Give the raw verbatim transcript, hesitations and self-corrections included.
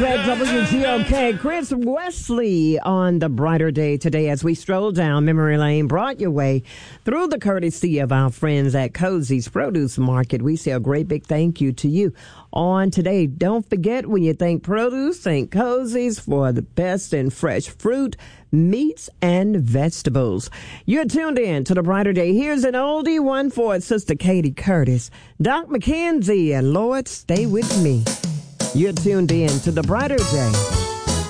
at W G O K. Chris Wesley on the brighter day today as we stroll down memory lane, brought your way through the courtesy of our friends at Cozy's Produce Market. We say a great big thank you to you on today. Don't forget, when you think produce, think Cozy's for the best in fresh fruit, meats, and vegetables. You're tuned in to the brighter day. Here's an oldie one for Sister Katie Curtis, Doc McKenzie, and Lord, stay with me. You're tuned in to the brighter day.